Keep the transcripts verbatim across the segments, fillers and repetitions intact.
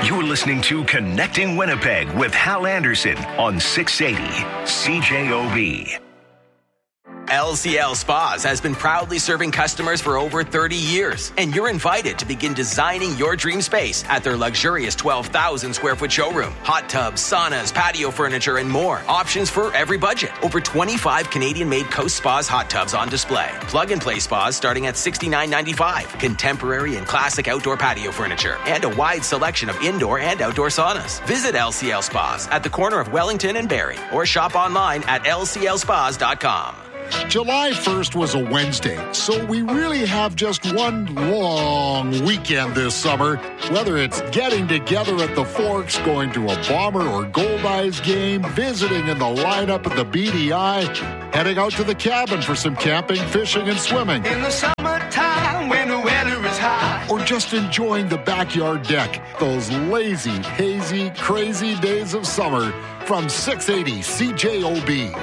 You're listening to Connecting Winnipeg with Hal Anderson on six eighty C J O B. L C L Spas has been proudly serving customers for over thirty years, and you're invited to begin designing your dream space at their luxurious twelve thousand square foot showroom. Hot tubs, saunas, patio furniture, and more. Options for every budget. Over twenty-five Canadian-made Coast Spas hot tubs on display. Plug-and-play spas starting at sixty-nine ninety-five. Contemporary and classic outdoor patio furniture, and a wide selection of indoor and outdoor saunas. Visit L C L Spas at the corner of Wellington and Barrie, or shop online at L C L spas dot com. July first was a Wednesday, so we really have just one long weekend this summer. Whether it's getting together at the Forks, going to a Bomber or Gold Eyes game, visiting in the lineup at the B D I, heading out to the cabin for some camping, fishing, and swimming. In the summertime when the weather is high. Or just enjoying the backyard deck. Those lazy, hazy, crazy days of summer from six eighty C J O B.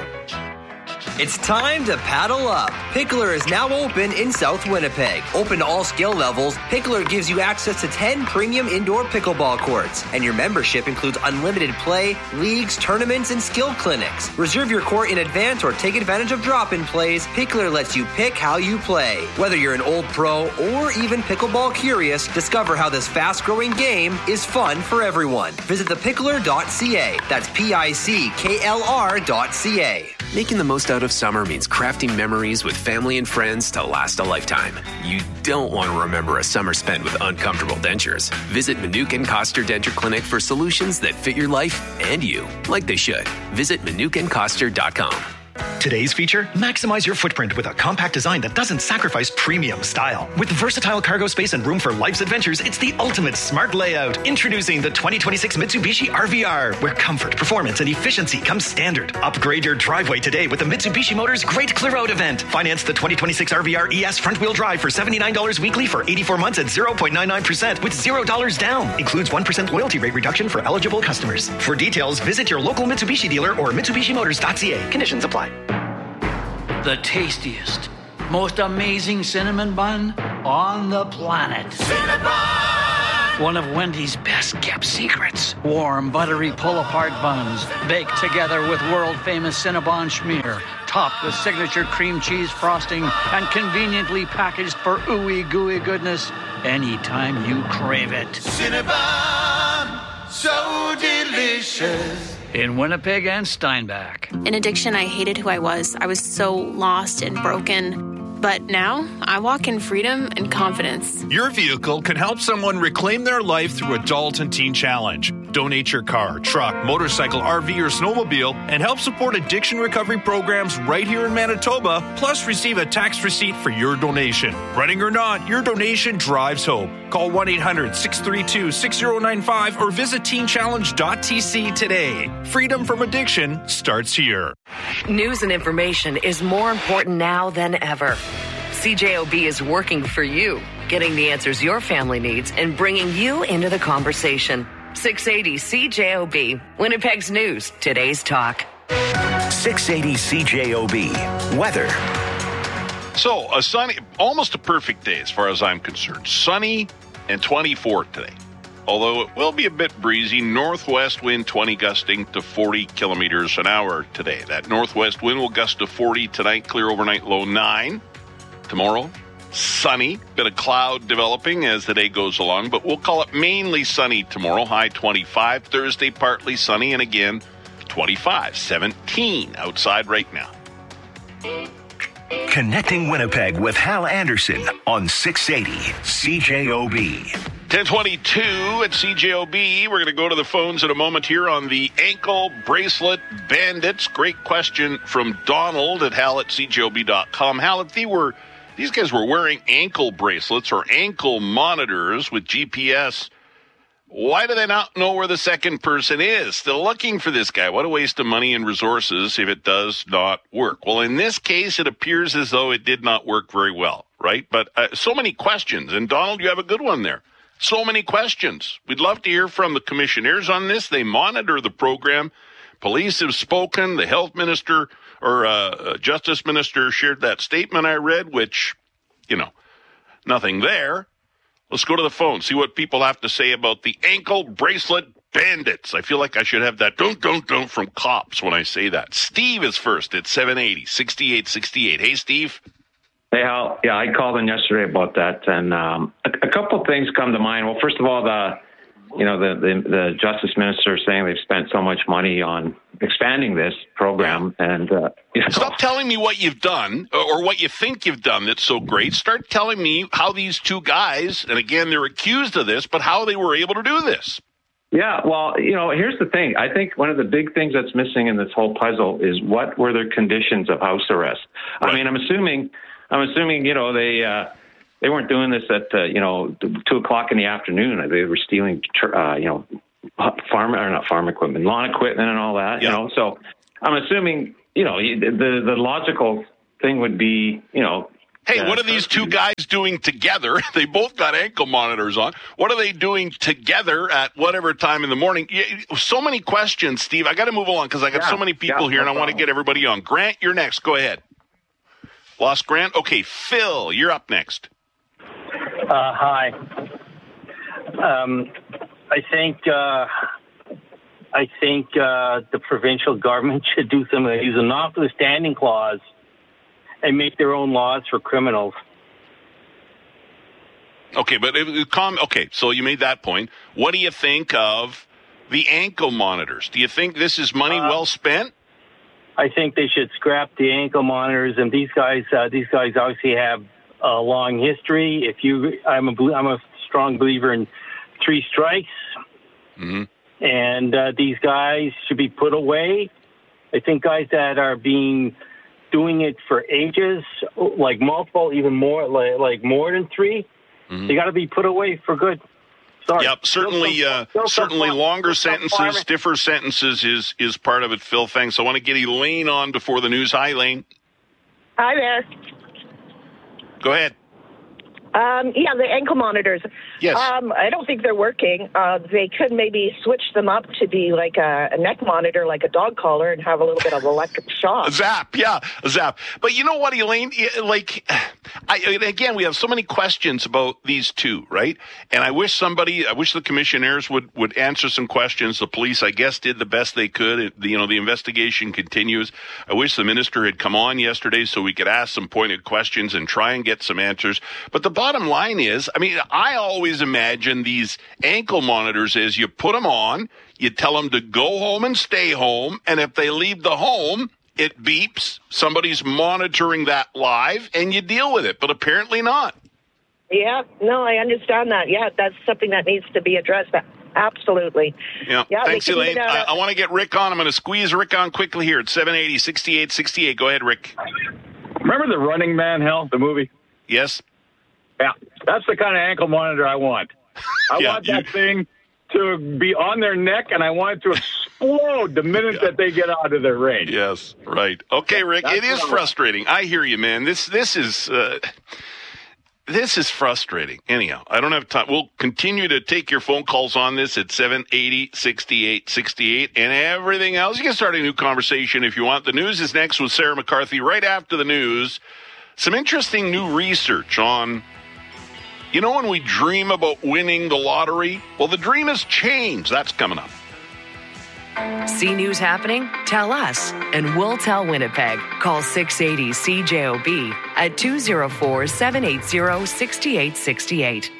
It's time to paddle up. Pickler is now open in South Winnipeg. Open to all skill levels, Pickler gives you access to ten premium indoor pickleball courts. And your membership includes unlimited play, leagues, tournaments, and skill clinics. Reserve your court in advance or take advantage of drop-in plays. Pickler lets you pick how you play. Whether you're an old pro or even pickleball curious, discover how this fast-growing game is fun for everyone. Visit the pickler dot c a. That's P I C K L R dot C A. Making the most out of summer means crafting memories with family and friends to last a lifetime. You don't want to remember a summer spent with uncomfortable dentures. Visit Manuka and Koster Denture Clinic for solutions that fit your life and you, like they should. Visit manuka and koster dot com. Today's feature, maximize your footprint with a compact design that doesn't sacrifice premium style. With versatile cargo space and room for life's adventures, it's the ultimate smart layout. Introducing the twenty twenty-six Mitsubishi R V R, where comfort, performance, and efficiency come standard. Upgrade your driveway today with the Mitsubishi Motors Great Clear Out event. Finance the twenty twenty-six R V R E S front-wheel drive for seventy-nine dollars weekly for eighty-four months at zero point nine nine percent with zero dollars down. Includes one percent loyalty rate reduction for eligible customers. For details, visit your local Mitsubishi dealer or mitsubishi motors dot c a. Conditions apply. The tastiest, most amazing cinnamon bun on the planet. Cinnabon! One of Wendy's best kept secrets. Warm, buttery pull-apart buns, baked together with world-famous Cinnabon schmear, topped with signature cream cheese frosting, and conveniently packaged for ooey gooey goodness anytime you crave it. Cinnabon, so delicious. In Winnipeg and Steinbach. In addiction, I hated who I was. I was so lost and broken. But now, I walk in freedom and confidence. Your vehicle can help someone reclaim their life through Adult and Teen Challenge. Donate your car, truck, motorcycle, R V, or snowmobile and help support addiction recovery programs right here in Manitoba, plus receive a tax receipt for your donation. Running or not, your donation drives hope. Call one eight hundred six three two six zero nine five or visit teen challenge dot t c today. Freedom from addiction starts here. News and information is more important now than ever. C J O B is working for you, getting the answers your family needs and bringing you into the conversation. six eighty C J O B, Winnipeg's news, today's talk. six eighty C J O B, weather. So, a sunny, almost a perfect day as far as I'm concerned. Sunny and twenty-four today. Although it will be a bit breezy, northwest wind twenty gusting to forty kilometers an hour today. That northwest wind will gust to forty tonight, clear overnight low nine. Tomorrow, sunny, bit of cloud developing as the day goes along, but we'll call it mainly sunny tomorrow, high twenty-five. Thursday, partly sunny, and again, twenty-five, seventeen outside right now. Connecting Winnipeg with Hal Anderson on six eighty C J O B. ten twenty-two at C J O B. We're going to go to the phones in a moment here on the ankle bracelet bandits. Great question from Donald at hal at c j o b dot com. Hal, if they were, these guys were wearing ankle bracelets or ankle monitors with G P S, why do they not know where the second person is? Still looking for this guy. What a waste of money and resources if it does not work. Well, in this case, it appears as though it did not work very well, right? But uh, so many questions. And Donald, you have a good one there. So many questions. We'd love to hear from the commissioners on this. They monitor the program. Police have spoken. The health minister or uh, justice minister shared that statement I read, which, you know, nothing there. Let's go to the phone, see what people have to say about the ankle bracelet bandits. I feel like I should have that don't, don't, don't from cops when I say that. Steve is first at seven eighty, sixty-eight sixty-eight. Hey, Steve. Hey, Hal. Yeah, I called in yesterday about that, and um, a, a couple of things come to mind. Well, first of all, the you know the, the the justice minister is saying they've spent so much money on expanding this program, and uh, you know. Stop telling me what you've done or what you think you've done that's so great. Start telling me how these two guys, and again, they're accused of this, but how they were able to do this. Yeah, well, you know, here's the thing. I think one of the big things that's missing in this whole puzzle is what were their conditions of house arrest. Right. I mean, I'm assuming. I'm assuming, you know, they uh, they weren't doing this at, uh, you know, two o'clock in the afternoon. They were stealing, uh, you know, farm or not farm equipment, lawn equipment and all that, yeah. you know. So I'm assuming, you know, the the logical thing would be, you know. Hey, uh, what are these two guys doing together? They both got ankle monitors on. What are they doing together at whatever time in the morning? So many questions, Steve. I got to move along because I got yeah, so many people yeah, here, no and I want to get everybody on. Grant, you're next. Go ahead. Lost Grant? Okay, Phil, you're up next. Uh, hi. Um, I think uh, I think uh, the provincial government should do something. Use a notwithstanding clause and make their own laws for criminals. Okay, but it, it, okay, so you made that point. What do you think of the ankle monitors? Do you think this is money uh, well spent? I think they should scrap the ankle monitors, and these guys, uh, these guys obviously have a long history. If you, I'm a, I'm a strong believer in three strikes, mm-hmm. and uh, these guys should be put away. I think guys that are being doing it for ages, like multiple, even more, like, like more than three, mm-hmm. they got to be put away for good. Sorry. Yep, certainly, uh, certainly longer sentences, stiffer sentences is is part of it, Phil. Thanks. I want to get Elaine on before the news. Hi, Elaine. Hi there. Go ahead. Um, yeah, the ankle monitors. Yes. Um, I don't think they're working. Uh, they could maybe switch them up to be like a, a neck monitor, like a dog collar, and have a little bit of electric shock. A zap, yeah, a zap. But you know what, Elaine? Like, I, again, we have so many questions about these two, right? And I wish somebody, I wish the commissioners would, would answer some questions. The police, I guess, did the best they could. It, you know, the investigation continues. I wish the minister had come on yesterday so we could ask some pointed questions and try and get some answers. But the bottom line is, I mean, I always imagine these ankle monitors as you put them on, you tell them to go home and stay home, and if they leave the home, it beeps, somebody's monitoring that live, and you deal with it, but apparently not. Yeah, no, I understand that. Yeah, that's something that needs to be addressed. Absolutely. Yeah, yeah thanks, Elaine. I, I want to get Rick on. I'm going to squeeze Rick on quickly here at seven eighty, sixty-eight sixty-eight. Go ahead, Rick. Remember The Running Man, Hell, the movie? Yes. Yeah, that's the kind of ankle monitor I want. I yeah, want that you... thing to be on their neck, and I want it to explode the minute yeah. that they get out of their range. Yes, right. Okay, Rick, that's it is frustrating. I hear you, man. This this is uh, this is frustrating. Anyhow, I don't have time. We'll continue to take your phone calls on this at seven eighty, sixty-eight sixty-eight, and everything else. You can start a new conversation if you want. The news is next with Sarah McCarthy. Right after the news, some interesting new research on... You know, when we dream about winning the lottery, well, the dream has changed. That's coming up. See news happening? Tell us, and we'll tell Winnipeg. Call six eighty C J O B at two oh four, seven eight zero, six eight six eight.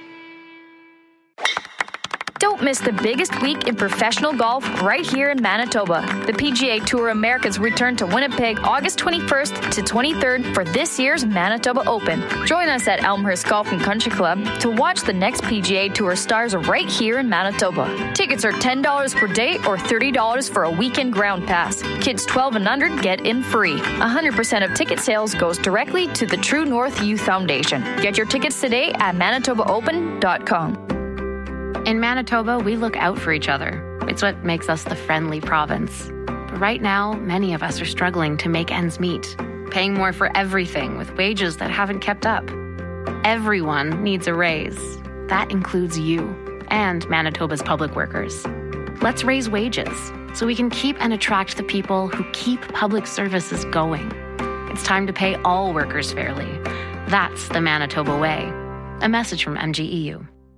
Don't miss the biggest week in professional golf right here in Manitoba. The P G A Tour Americas return to Winnipeg August twenty-first to twenty-third for this year's Manitoba Open. Join us at Elmhurst Golf and Country Club to watch the next P G A Tour stars right here in Manitoba. Tickets are ten dollars per day or thirty dollars for a weekend ground pass. Kids twelve and under get in free. one hundred percent of ticket sales goes directly to the True North Youth Foundation. Get your tickets today at manitoba open dot com. In Manitoba, we look out for each other. It's what makes us the friendly province. But right now, many of us are struggling to make ends meet, paying more for everything with wages that haven't kept up. Everyone needs a raise. That includes you and Manitoba's public workers. Let's raise wages so we can keep and attract the people who keep public services going. It's time to pay all workers fairly. That's the Manitoba way. A message from M G E U.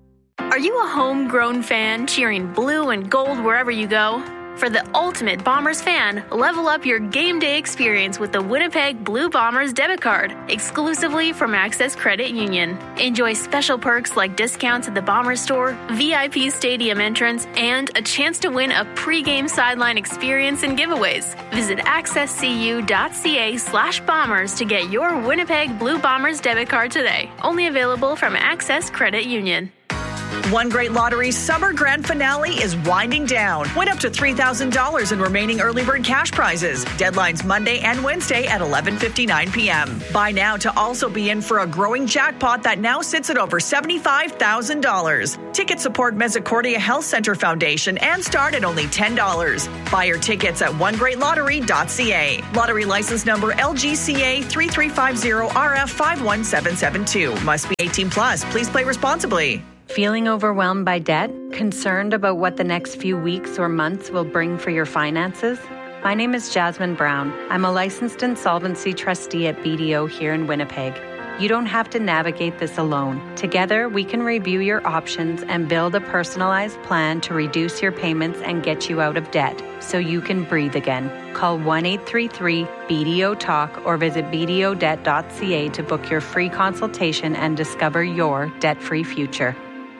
Are you a homegrown fan cheering blue and gold wherever you go? For the ultimate Bombers fan, level up your game day experience with the Winnipeg Blue Bombers debit card, exclusively from Access Credit Union. Enjoy special perks like discounts at the Bombers store, V I P stadium entrance, and a chance to win a pre-game sideline experience and giveaways. Visit accesscu.ca slash bombers to get your Winnipeg Blue Bombers debit card today. Only available from Access Credit Union. One Great Lottery's summer grand finale is winding down. Win up to three thousand dollars in remaining early bird cash prizes. Deadlines Monday and Wednesday at eleven fifty-nine p.m. Buy now to also be in for a growing jackpot that now sits at over seventy-five thousand dollars. Tickets support Misericordia Health Center Foundation and start at only ten dollars. Buy your tickets at one great lottery dot c a. Lottery license number L G C A three three five zero R F five one seven seven two. Must be eighteen plus. Please play responsibly. Feeling overwhelmed by debt? Concerned about what the next few weeks or months will bring for your finances? My name is Jasmine Brown. I'm a licensed insolvency trustee at B D O here in Winnipeg. You don't have to navigate this alone. Together, we can review your options and build a personalized plan to reduce your payments and get you out of debt so you can breathe again. Call one eight three three B D O talk or visit b d o debt dot c a to book your free consultation and discover your debt-free future.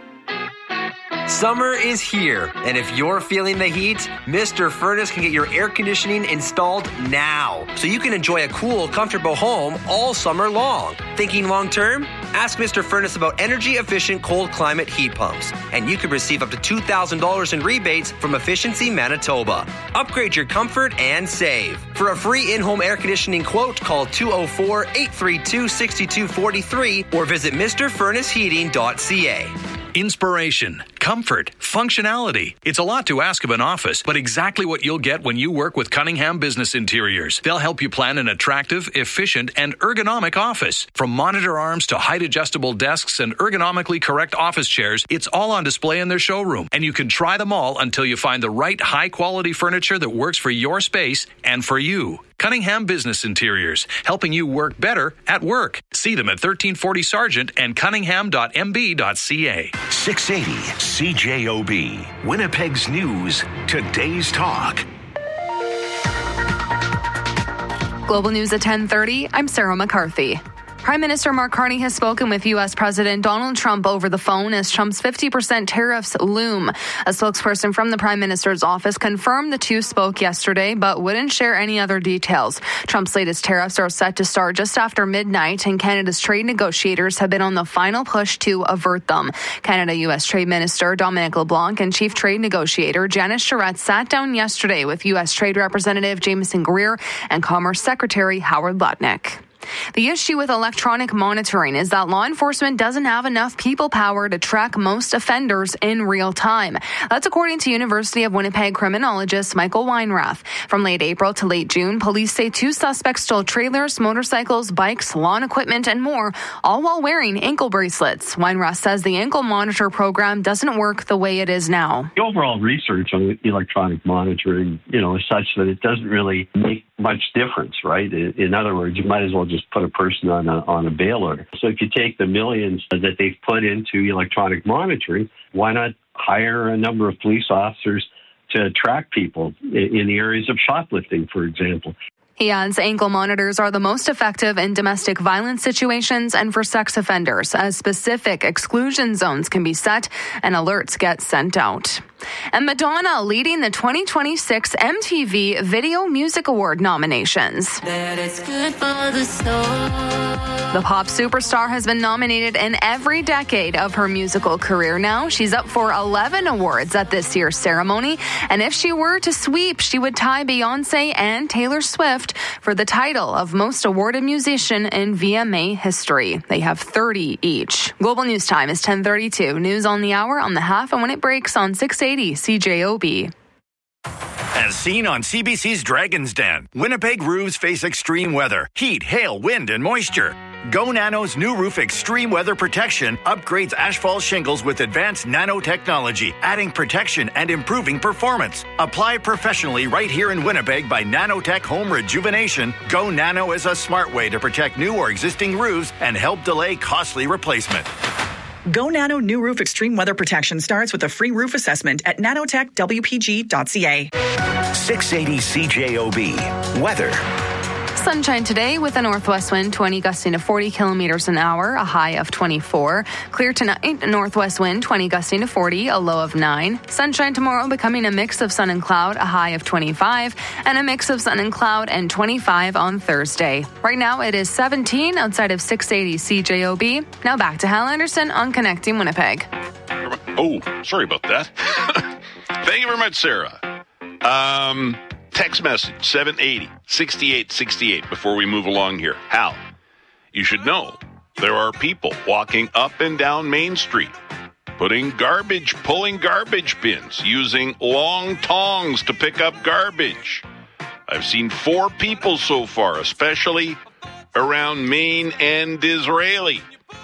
Summer is here, and if you're feeling the heat, Mister Furnace can get your air conditioning installed now, so you can enjoy a cool, comfortable home all summer long. Thinking long-term? Ask Mister Furnace about energy-efficient cold climate heat pumps, and you could receive up to two thousand dollars in rebates from Efficiency Manitoba. Upgrade your comfort and save. For a free in-home air conditioning quote, call two oh four, eight three two, six two four three or visit mr furnace heating dot c a. Inspiration, comfort, functionality. It's a lot to ask of an office, but exactly what you'll get when you work with Cunningham Business Interiors. They'll help you plan an attractive, efficient, and ergonomic office. From monitor arms to height-adjustable desks and ergonomically correct office chairs, it's all on display in their showroom, and you can try them all until you find the right high-quality furniture that works for your space and for you. Cunningham Business Interiors, helping you work better at work. See them at thirteen forty Sargent and cunningham dot m b dot c a. six eighty C J O B, Winnipeg's News, today's talk. Global News at ten thirty, I'm Sarah McCarthy. Prime Minister Mark Carney has spoken with U S President Donald Trump over the phone as Trump's fifty percent tariffs loom. A spokesperson from the Prime Minister's office confirmed the two spoke yesterday, but wouldn't share any other details. Trump's latest tariffs are set to start just after midnight, and Canada's trade negotiators have been on the final push to avert them. Canada U S Trade Minister Dominic LeBlanc and Chief Trade Negotiator Janice Charette sat down yesterday with U S Trade Representative Jameson Greer and Commerce Secretary Howard Lutnick. The issue with electronic monitoring is that law enforcement doesn't have enough people power to track most offenders in real time. That's according to University of Winnipeg criminologist Michael Weinrath. From late April to late June, police say two suspects stole trailers, motorcycles, bikes, lawn equipment, and more, all while wearing ankle bracelets. Weinrath says the ankle monitor program doesn't work the way it is now. The overall research on electronic monitoring, you know, is such that it doesn't really make much difference, right? In other words, you might as well just put a person on a, on a bail order. So if you take the millions that they've put into electronic monitoring, why not hire a number of police officers to track people in, in the areas of shoplifting, for example? He adds ankle monitors are the most effective in domestic violence situations and for sex offenders, as specific exclusion zones can be set and alerts get sent out. And Madonna leading the twenty twenty-six M T V Video Music Award nominations. That it's good for the soul. The pop superstar has been nominated in every decade of her musical career now. She's up for eleven awards at this year's ceremony, and if she were to sweep, she would tie Beyonce and Taylor Swift for the title of most awarded musician in V M A history. They have thirty each. Global News Time is ten thirty-two. News on the hour, on the half, and when it breaks on six eighty C J O B. As seen on C B C's Dragon's Den, Winnipeg roofs face extreme weather, heat, hail, wind, and moisture. Go Nano's new roof extreme weather protection upgrades asphalt shingles with advanced nanotechnology, adding protection and improving performance. Apply professionally right here in Winnipeg by Nanotech Home Rejuvenation. Go Nano is a smart way to protect new or existing roofs and help delay costly replacement. Go Nano new roof extreme weather protection starts with a free roof assessment at nanotech w p g dot c a. six eighty C J O B. Weather. Sunshine today with a northwest wind twenty gusting to forty kilometers an hour, a high of twenty-four. Clear tonight, northwest wind twenty gusting to forty, a low of nine. Sunshine tomorrow becoming a mix of sun and cloud, a high of twenty-five, and a mix of sun and cloud and twenty-five on Thursday. Right now it is seventeen outside of six eighty C J O B. Now back to Hal Anderson on Connecting Winnipeg. Oh, sorry about that. Thank you very much, Sarah. Um... Text message seven eighty, sixty-eight sixty-eight before we move along here. Hal, you should know there are people walking up and down Main Street, putting garbage, pulling garbage bins, using long tongs to pick up garbage. I've seen four people so far, especially around Main and Disraeli.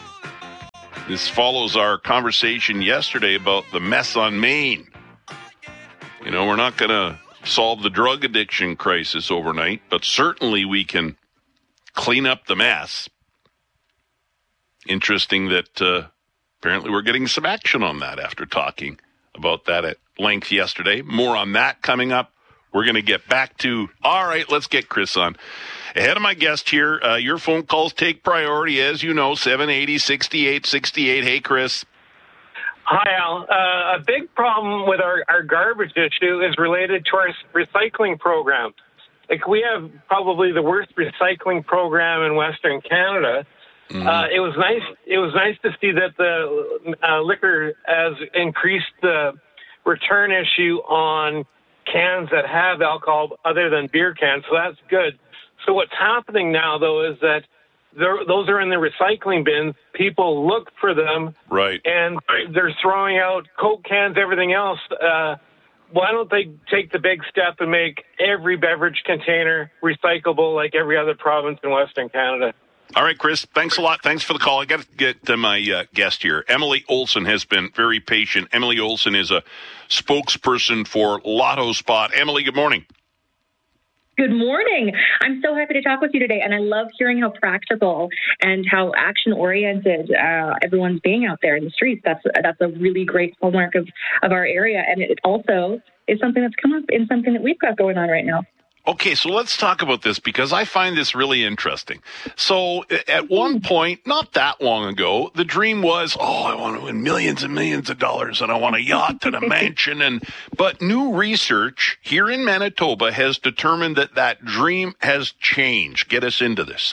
This follows our conversation yesterday about the mess on Main. You know, we're not going to solve the drug addiction crisis overnight, but certainly we can clean up the mess. Interesting that uh, apparently we're getting some action on that after talking about that at length yesterday. More on that coming up. We're going to get back to, all right, let's get Chris on. Ahead of my guest here, uh, your phone calls take priority, as you know, seven eighty, sixty-eight sixty-eight. Hey, Chris. Hi, Al. Uh, a big problem with our, our garbage issue is related to our recycling program. Like, we have probably the worst recycling program in Western Canada. Mm-hmm. Uh, it was nice. It was nice to see that the uh, liquor has increased the return issue on cans that have alcohol other than beer cans. So that's good. So what's happening now, though, is that They're, those are in the recycling bins. People look for them, right? And they're throwing out Coke cans, everything else. Uh, why don't they take the big step and make every beverage container recyclable like every other province in Western Canada? All right, Chris, thanks a lot. Thanks for the call. I got to get to my uh, guest here. Emily Olson has been very patient. Emily Olson is a spokesperson for Lotto Spot. Emily, good morning. Good morning. I'm so happy to talk with you today, and I love hearing how practical and how action-oriented uh, everyone's being out there in the streets. That's that's a really great hallmark of, of our area, and it also is something that's come up in something that we've got going on right now. Okay, so let's talk about this because I find this really interesting. So at one point, not that long ago, the dream was, oh, I want to win millions and millions of dollars and I want a yacht and a mansion. And but new research here in Manitoba has determined that that dream has changed. Get us into this.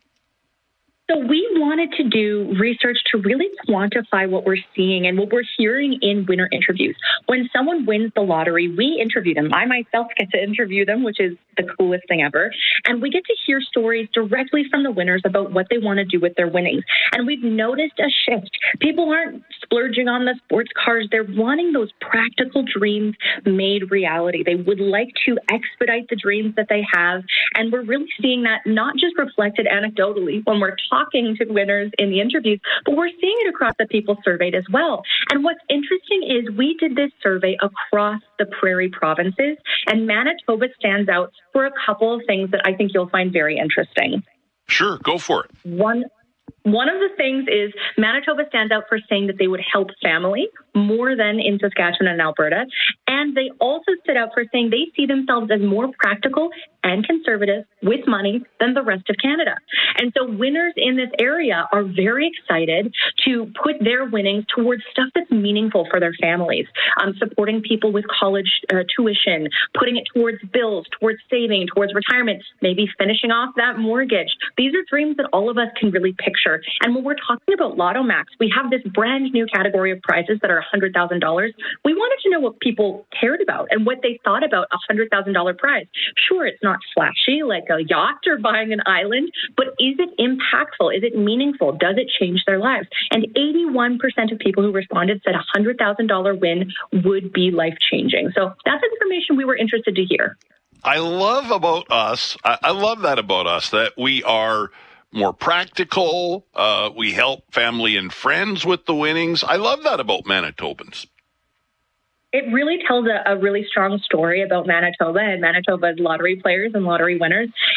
So we wanted to do research to really quantify what we're seeing and what we're hearing in winner interviews. When someone wins the lottery, we interview them. I myself get to interview them, which is the coolest thing ever. And we get to hear stories directly from the winners about what they want to do with their winnings. And we've noticed a shift. People aren't splurging on the sports cars. They're wanting those practical dreams made reality. They would like to expedite the dreams that they have. And we're really seeing that not just reflected anecdotally when we're talking to winners in the interviews, but we're seeing it across the people surveyed as well. And what's interesting is we did this survey across the prairie provinces, and Manitoba stands out for a couple of things that I think you'll find very interesting. Sure, go for it. One One of the things is Manitoba stands out for saying that they would help family more than in Saskatchewan and Alberta. And they also stood out for saying they see themselves as more practical and conservative with money than the rest of Canada. And so winners in this area are very excited to put their winnings towards stuff that's meaningful for their families, um, supporting people with college uh, tuition, putting it towards bills, towards saving, towards retirement, maybe finishing off that mortgage. These are dreams that all of us can really picture. And when we're talking about Lotto Max, we have this brand new category of prizes that are one hundred thousand dollars. We wanted to know what people cared about and what they thought about a one hundred thousand dollars prize. Sure, it's not flashy like a yacht or buying an island, but is it impactful? Is it meaningful? Does it change their lives? And eighty-one percent of people who responded said a one hundred thousand dollars win would be life-changing. So that's information we were interested to hear. I love about us, I, I love that about us, that we are more practical. Uh, we help family and friends with the winnings. I love that about Manitobans. It really tells a, a really strong story about Manitoba and Manitoba's lottery players and lottery winners.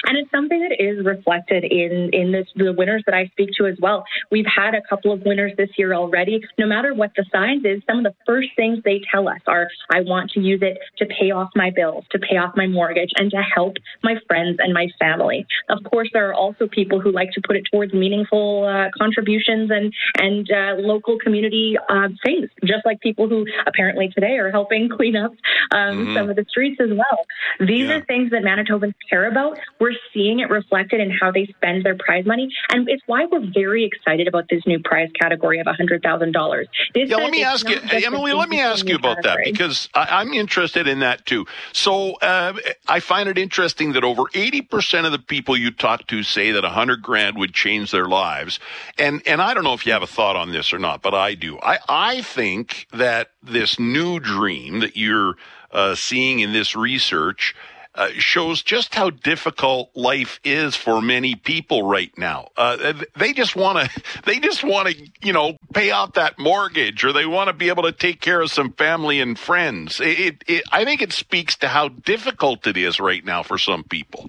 And it's something that is reflected in, in this, the winners that I speak to as well. We've had a couple of winners this year already. No matter what the size is, some of the first things they tell us are, I want to use it to pay off my bills, to pay off my mortgage, and to help my friends and my family. Of course, there are also people who like to put it towards meaningful uh, contributions and, and uh, local community uh, things, just like people who apparently today are helping clean up um, mm-hmm. some of the streets as well. These yeah. are things that Manitobans care about. We're seeing it reflected in how they spend their prize money, and it's why we're very excited about this new prize category of one hundred thousand dollars. Yeah, let me ask you, Emily, let me ask you about that, because I, I'm interested in that too. So uh, I find it interesting that over eighty percent of the people you talk to say that one hundred grand would change their lives. And and I don't know if you have a thought on this or not, but I do. I, I think that this new dream that you're uh, seeing in this research Uh, shows just how difficult life is for many people right now. Uh, they just want to, they just want to, you know, pay off that mortgage, or they want to be able to take care of some family and friends. It, it, it, I think it speaks to how difficult it is right now for some people.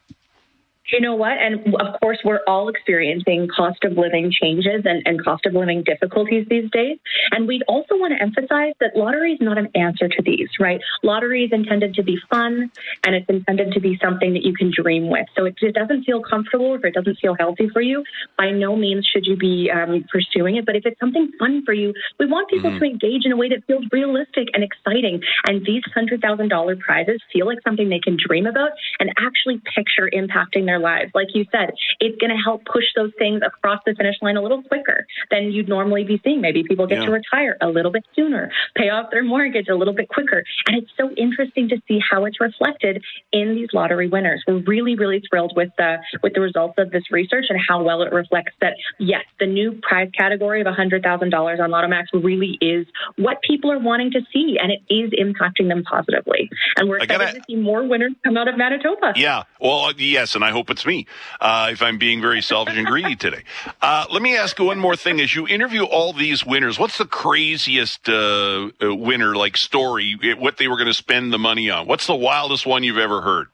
You know what? And of course, we're all experiencing cost of living changes and, and cost of living difficulties these days. And we'd also want to emphasize that lottery is not an answer to these, right? Lottery is intended to be fun, and it's intended to be something that you can dream with. So if it doesn't feel comfortable, if it doesn't feel healthy for you, by no means should you be um, pursuing it. But if it's something fun for you, we want people mm-hmm. to engage in a way that feels realistic and exciting. And these one hundred thousand dollars prizes feel like something they can dream about and actually picture impacting their lives. Like you said, it's going to help push those things across the finish line a little quicker than you'd normally be seeing. Maybe people get yeah. to retire a little bit sooner, pay off their mortgage a little bit quicker. And it's so interesting to see how it's reflected in these lottery winners. We're really, really thrilled with the, with the results of this research and how well it reflects that, yes, the new prize category of one hundred thousand dollars on LottoMax really is what people are wanting to see, and it is impacting them positively. And we're excited gotta, to see more winners come out of Manitoba. Yeah, well, yes, and I hope it's me, uh, if I'm being very selfish and greedy today. Uh, let me ask you one more thing. As you interview all these winners, what's the craziest uh, winner, like, story, what they were going to spend the money on? What's the wildest one you've ever heard?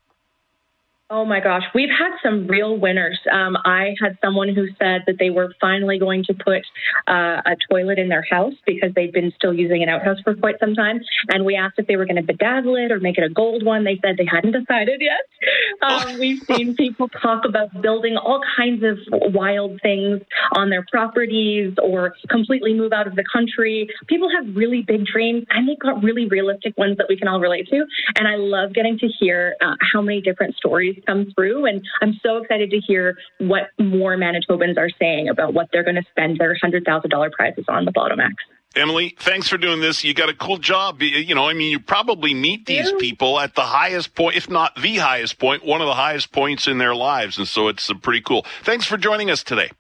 Oh, my gosh. We've had some real winners. Um, I had someone who said that they were finally going to put uh, a toilet in their house because they'd been still using an outhouse for quite some time. And we asked if they were going to bedazzle it or make it a gold one. They said they hadn't decided yet. Um, we've seen people talk about building all kinds of wild things on their properties or completely move out of the country. People have really big dreams, and they've got really realistic ones that we can all relate to. And I love getting to hear uh, how many different stories come through, and I'm so excited to hear what more Manitobans are saying about what they're going to spend their one hundred thousand dollars prizes on the LottoMax. Emily, thanks for doing this. You got a cool job. You know, I mean, you probably meet these people at the highest point, if not the highest point, one of the highest points in their lives, and so it's uh, pretty cool. Thanks for joining us today.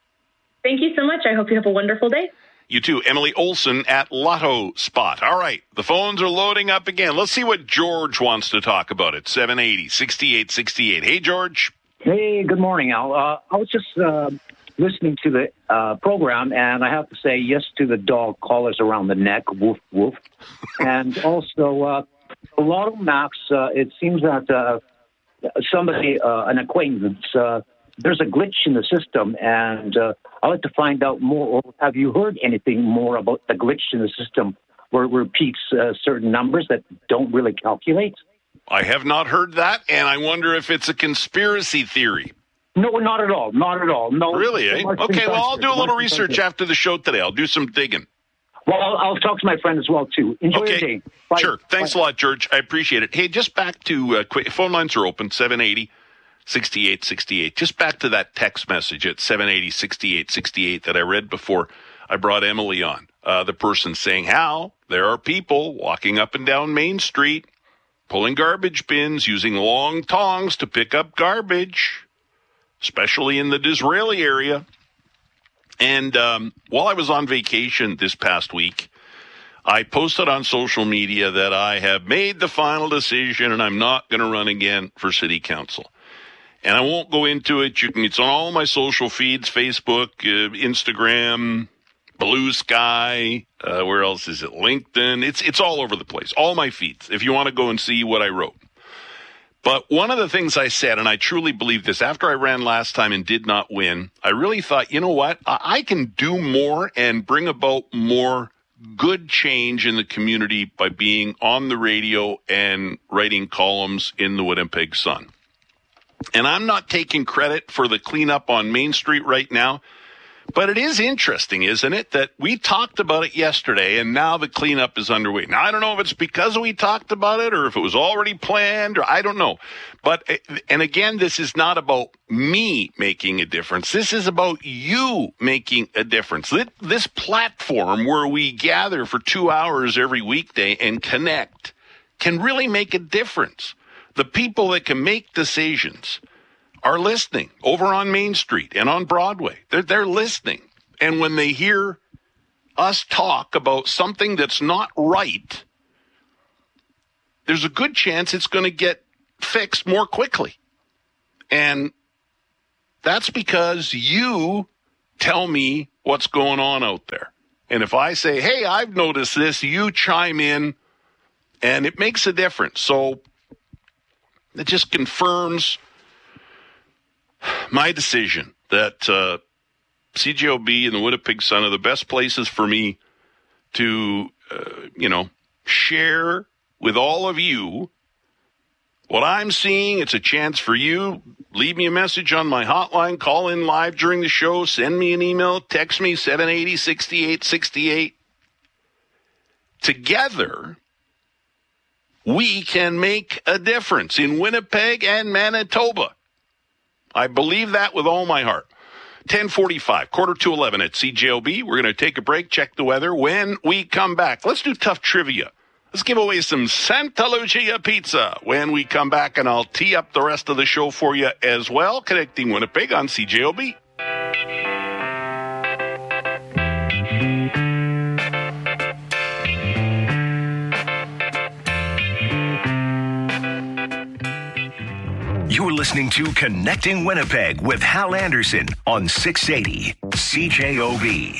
Thank you so much. I hope you have a wonderful day. You too. Emily Olson at Lotto Spot. All right. The phones are loading up again. Let's see what George wants to talk about at seven eighty, sixty-eight sixty-eight. Hey, George. Hey, good morning, Al. Uh, I was just uh, listening to the uh, program, and I have to say yes to the dog collars around the neck, woof, woof. And also, uh, LottoMax, uh, it seems that uh, somebody, uh, an acquaintance, uh, there's a glitch in the system, and uh, I'd like to find out more. Or have you heard anything more about the glitch in the system where it repeats uh, certain numbers that don't really calculate? I have not heard that, and I wonder if it's a conspiracy theory. No, not at all. Not at all. No. Really, eh? Okay, well, I'll do a little research after the show today. I'll do some digging. Well, I'll, I'll talk to my friend as well, too. Enjoy okay. your day. Bye. Sure. Thanks Bye. a lot, George. I appreciate it. Hey, just back to uh, quick. Phone lines are open, seven eighty, sixty-eight sixty-eight. Just back to that text message at seven eighty, sixty-eight sixty-eight that I read before I brought Emily on. Uh, the person saying, Hal, there are people walking up and down Main Street, pulling garbage bins, using long tongs to pick up garbage, especially in the Disraeli area. And um, while I was on vacation this past week, I posted on social media that I have made the final decision and I'm not going to run again for city council. And I won't go into it. You can, it's on all my social feeds, Facebook, uh, Instagram, Blue Sky, uh, where else is it? LinkedIn. It's, it's all over the place. All my feeds, if you want to go and see what I wrote. But one of the things I said, and I truly believe this, after I ran last time and did not win, I really thought, you know what, I can do more and bring about more good change in the community by being on the radio and writing columns in the Winnipeg Sun. And I'm not taking credit for the cleanup on Main Street right now, but it is interesting, isn't it, that we talked about it yesterday and now the cleanup is underway. Now, I don't know if it's because we talked about it or if it was already planned or I don't know. But, and again, this is not about me making a difference. This is about you making a difference. This platform where we gather for two hours every weekday and connect can really make a difference. The people that can make decisions are listening over on Main Street and on Broadway. They're, they're listening. And when they hear us talk about something that's not right, there's a good chance it's going to get fixed more quickly. And that's because you tell me what's going on out there. And if I say, hey, I've noticed this, you chime in, and it makes a difference. So it just confirms my decision that uh, C J O B and the Winnipeg Sun are the best places for me to, uh, you know, share with all of you what I'm seeing. It's a chance for you. Leave me a message on my hotline. Call in live during the show. Send me an email. Text me seven eight zero, six eight six eight. Together, we can make a difference in Winnipeg and Manitoba. I believe that with all my heart. ten forty-five, quarter to eleven at C J O B. We're going to take a break, check the weather. When we come back, let's do tough trivia. Let's give away some Santa Lucia pizza when we come back, and I'll tee up the rest of the show for you as well, connecting Winnipeg on C J O B. You're listening to Connecting Winnipeg with Hal Anderson on six eighty C J O B.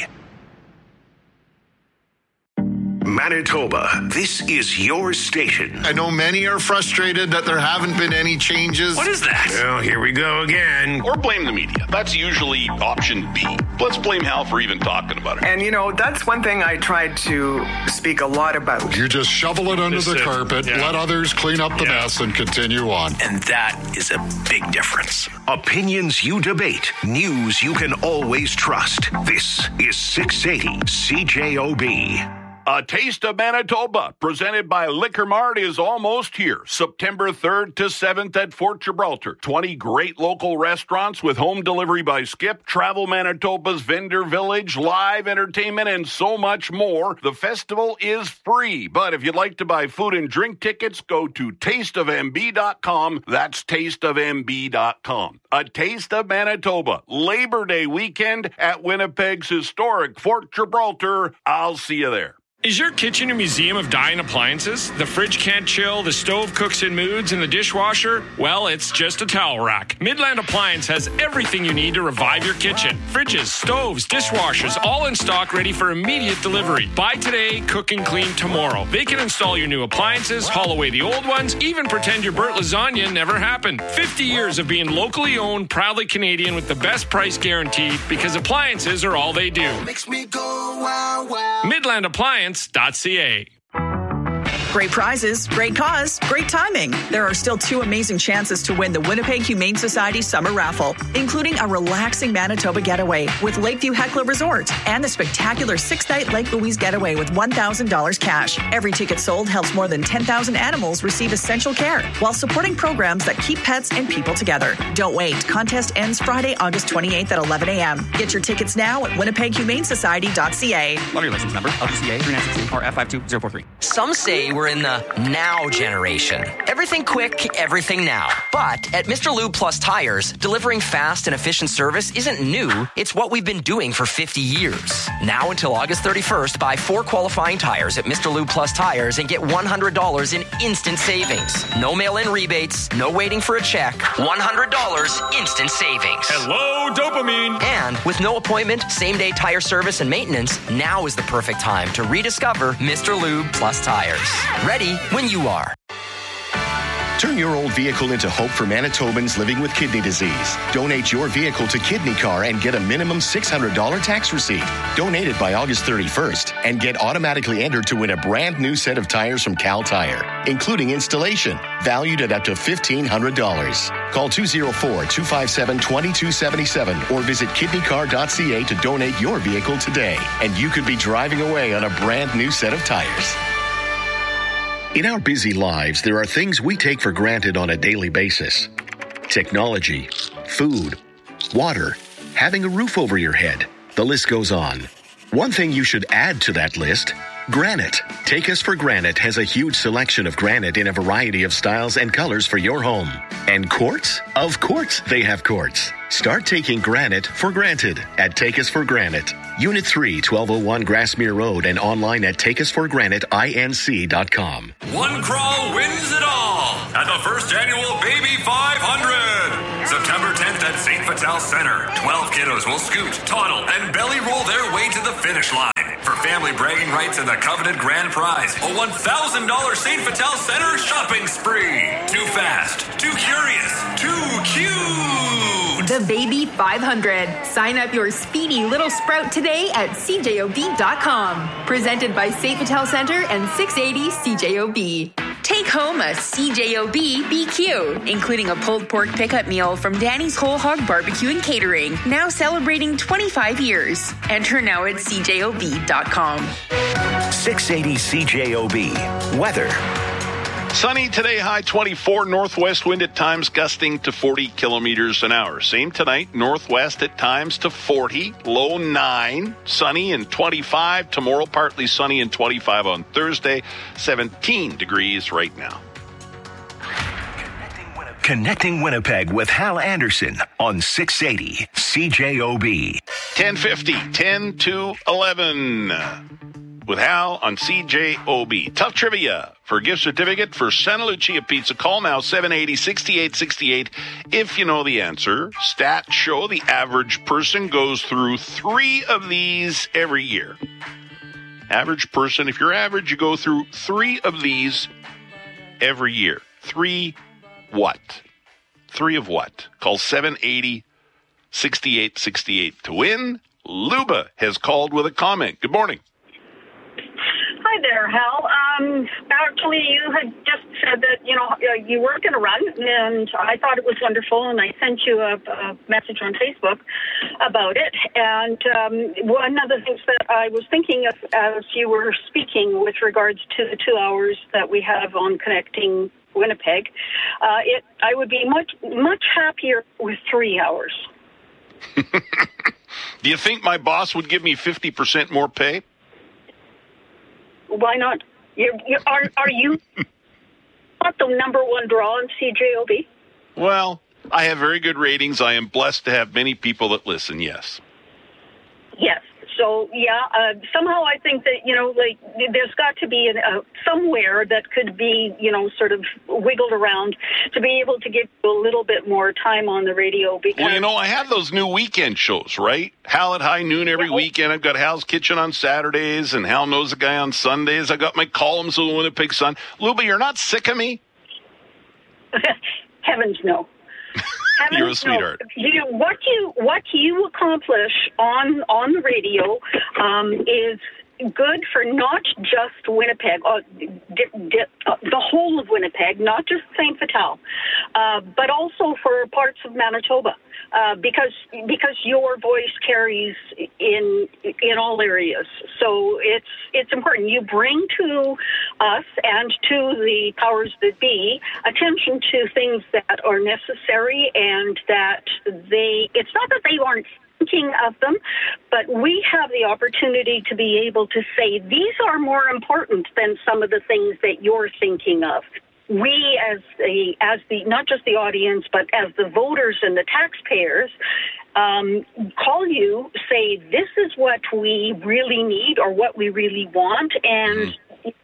Manitoba, this is your station. I know many are frustrated that there haven't been any changes. What is that? Well, here we go again. Or blame the media. That's usually option B. Let's blame Hal for even talking about it. And, you know, that's one thing I tried to speak a lot about. You just shovel it under the carpet, yeah. Let others clean up the yeah. mess, and continue on. And that is a big difference. Opinions you debate, news you can always trust. This is six eighty C J O B. A Taste of Manitoba, presented by Liquor Mart, is almost here. September third to seventh at Fort Gibraltar. twenty great local restaurants with home delivery by Skip, Travel Manitoba's Vendor Village, live entertainment, and so much more. The festival is free, but if you'd like to buy food and drink tickets, go to taste of m b dot com. That's taste of m b dot com. A Taste of Manitoba, Labor Day weekend at Winnipeg's historic Fort Gibraltar. I'll see you there. Is your kitchen a museum of dying appliances? The fridge can't chill, the stove cooks in moods, and the dishwasher? Well, it's just a towel rack. Midland Appliance has everything you need to revive your kitchen. Fridges, stoves, dishwashers, all in stock, ready for immediate delivery. Buy today, cook and clean tomorrow. They can install your new appliances, haul away the old ones, even pretend your burnt lasagna never happened. fifty years of being locally owned, proudly Canadian with the best price guarantee, because appliances are all they do. Makes me go wow wow. Midland Appliance. .ca. Great prizes, great cause, great timing. There are still two amazing chances to win the Winnipeg Humane Society Summer Raffle, including a relaxing Manitoba getaway with Lakeview Heckler Resort and the spectacular six-night Lake Louise getaway with one thousand dollars cash. Every ticket sold helps more than ten thousand animals receive essential care while supporting programs that keep pets and people together. Don't wait. Contest ends Friday, August twenty-eighth at eleven a.m. Get your tickets now at winnipeg humane society dot c a. Lottery license number, L G C A three nine six two R F five two zero four three. Some say we're in the now generation. Everything quick, everything now. But at Mister Lube Plus Tires, delivering fast and efficient service isn't new. It's what we've been doing for fifty years. Now until August thirty-first, buy four qualifying tires at Mister Lube Plus Tires and get one hundred dollars in instant savings. No mail-in rebates, no waiting for a check. one hundred dollars instant savings. Hello, dopamine. And with no appointment, same-day tire service and maintenance, now is the perfect time to rediscover Mister Lube Plus Tires. Ready when you are. Turn your old vehicle into hope for Manitobans living with kidney disease. Donate your vehicle to Kidney Car and get a minimum six hundred dollars tax receipt. Donate it by August thirty-first and get automatically entered to win a brand new set of tires from Cal Tire, including installation, valued at up to fifteen hundred dollars. Call two oh four, two five seven, two two seven seven or visit kidney car dot c a to donate your vehicle today, and you could be driving away on a brand new set of tires. In our busy lives, there are things we take for granted on a daily basis. Technology, food, water, having a roof over your head. The list goes on. One thing you should add to that list: granite. Take Us for Granite has a huge selection of granite in a variety of styles and colors for your home. And quartz? Of course they have quartz. Start taking granite for granted at Take Us for Granite. Unit three, twelve oh one Grassmere Road, and online at take us for granite inc dot com. One crawl wins it all at the first annual Baby five hundred. September tenth at Saint Vital Center. twelve kiddos will scoot, toddle, and belly roll their way to the finish line for family bragging rights and the coveted grand prize, a one thousand dollars Saint Vital Center shopping spree. Too fast, too curious, too cute. The Baby five hundred. Sign up your speedy little sprout today at c j o b dot com. Presented by Saint Vital Center and six eighty C J O B. Take home a C J O B B Q, including a pulled pork pickup meal from Danny's Whole Hog Barbecue and Catering, now celebrating twenty-five years. Enter now at c j o b dot com. six eighty C J O B. Weather. Sunny today, high twenty-four, northwest wind at times gusting to forty kilometers an hour. Same tonight, northwest at times to forty, low nine, sunny and twenty-five. Tomorrow, partly sunny and twenty-five on Thursday, seventeen degrees right now. Connecting Winnipeg with Hal Anderson on six eighty C J O B. ten fifty, ten to eleven. With Hal on C J O B. Tough trivia for a gift certificate for Santa Lucia Pizza. Call now, seven eighty, sixty-eight sixty-eight. If you know the answer, stats show the average person goes through three of these every year. Average person, if you're average, you go through three of these every year. Three what? Three of what? Call seven eighty, sixty-eight sixty-eight to win. Luba has called with a comment. Good morning. Hi there, Hal. Um, actually, you had just said that, you know, you were going to run, and I thought it was wonderful, and I sent you a, a message on Facebook about it. And um, one of the things that I was thinking of as you were speaking with regards to the two hours that we have on Connecting Winnipeg, uh, it I would be much, much happier with three hours. Do you think my boss would give me fifty percent more pay? Why not? You're, you're, are, are you not the number one draw in C J O B? Well, I have very good ratings. I am blessed to have many people that listen, yes. Yes. So, yeah, uh, somehow I think that, you know, like, there's got to be an, uh, somewhere that could be, you know, sort of wiggled around to be able to get a little bit more time on the radio. Because well, you know, I have those new weekend shows, right? Hal at high noon every yeah. weekend. I've got Hal's Kitchen on Saturdays, and Hal Knows a Guy on Sundays. I've got my columns of the Winnipeg Sun. Luba, you're not sick of me? Heavens, no. Heavens, You're a sweetheart. No. You know, what you what you accomplish on on the radio um, is good for not just Winnipeg, uh, di- di- uh, the whole of Winnipeg, not just Saint Vital, uh, but also for parts of Manitoba, uh, because because your voice carries in in all areas. So it's it's important. You bring to us and to the powers that be attention to things that are necessary and that they. It's not that they aren't thinking of them, but we have the opportunity to be able to say these are more important than some of the things that you're thinking of. We as the as the not just the audience, but as the voters and the taxpayers, um, call you, say this is what we really need or what we really want, and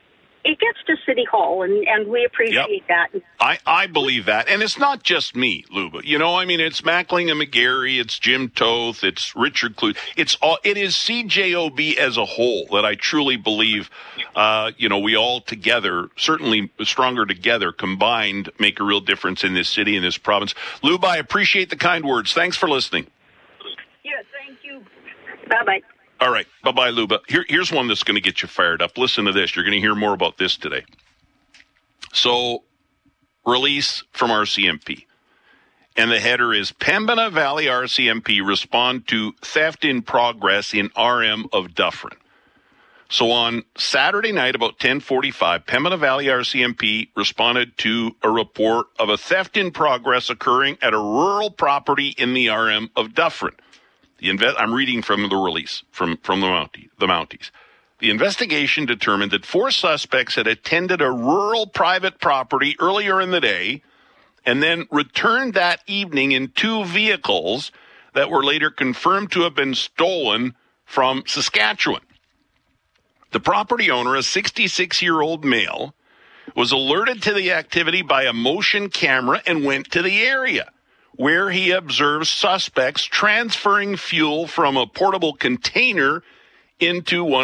it gets to City Hall, and, and we appreciate Yep. that. I, I believe that. And it's not just me, Luba. You know, I mean, it's Mackling and McGarry, it's Jim Toth, it's Richard Clute. It's all, it is C J O B as a whole that I truly believe, uh, you know, we all together, certainly stronger together, combined, make a real difference in this city, in this province. Luba, I appreciate the kind words. Thanks for listening. Yeah, thank you. Bye-bye. All right. Bye-bye, Luba. Here, here's one that's going to get you fired up. Listen to this. You're going to hear more about this today. So, release from R C M P. And the header is, Pembina Valley R C M P respond to theft in progress in R M of Dufferin. So on Saturday night, about ten forty-five, Pembina Valley R C M P responded to a report of a theft in progress occurring at a rural property in the R M of Dufferin. The inve- I'm reading from the release from, from the, Mountie, the Mounties. The investigation determined that four suspects had attended a rural private property earlier in the day and then returned that evening in two vehicles that were later confirmed to have been stolen from Saskatchewan. The property owner, a sixty-six-year-old male, was alerted to the activity by a motion camera and went to the area, where he observed suspects transferring fuel from a portable container into one